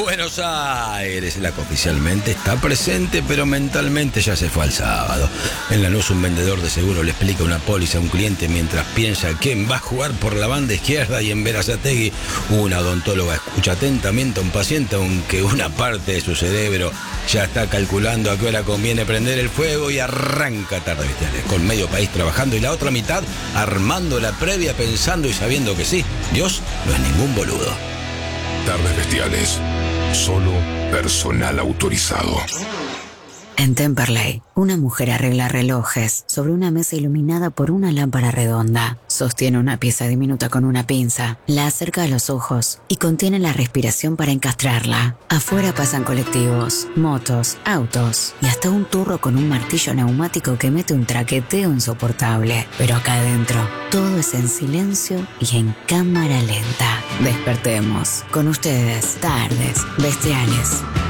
Buenos Aires, la que oficialmente está presente, pero mentalmente ya se fue al sábado. En Lanús, un vendedor de seguro le explica una póliza a un cliente mientras piensa quién va a jugar por la banda izquierda, y en Berazategui, una odontóloga escucha atentamente a un paciente, aunque una parte de su cerebro ya está calculando a qué hora conviene prender el fuego, y arranca Tardes Bestiales, con medio país trabajando y la otra mitad armando la previa, pensando y sabiendo que sí, Dios no es ningún boludo. Tardes Bestiales. Solo personal autorizado. En Temperley, una mujer arregla relojes sobre una mesa iluminada por una lámpara redonda. Sostiene una pieza diminuta con una pinza, la acerca a los ojos y contiene la respiración para encastrarla. Afuera pasan colectivos, motos, autos y hasta un turro con un martillo neumático que mete un traqueteo insoportable. Pero acá adentro, todo es en silencio y en cámara lenta. Despertemos. Con ustedes, Tardes Bestiales.